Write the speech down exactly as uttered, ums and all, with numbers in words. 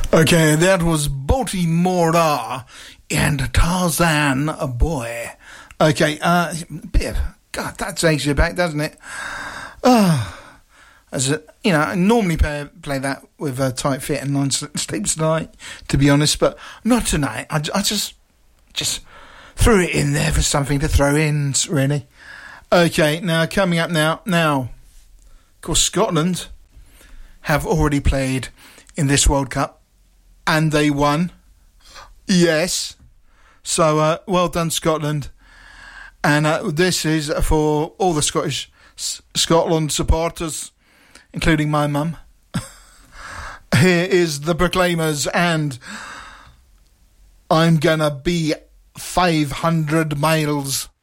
Okay, that was Baltimore and Tarzan Boy. Okay, uh, bit of, God, that takes you back, doesn't it? Oh, as a, you know, I normally play, play that with a tight fit and nine sleeps tonight, to be honest, but not tonight. I, I just, just threw it in there for something to throw in, really. Okay, now coming up now, now, of course, Scotland have already played in this World Cup, and they won. Yes. So, uh, well done, Scotland. And uh, this is for all the Scottish S- Scotland supporters, including my mum. Here is the Proclaimers, and I'm gonna be five hundred miles.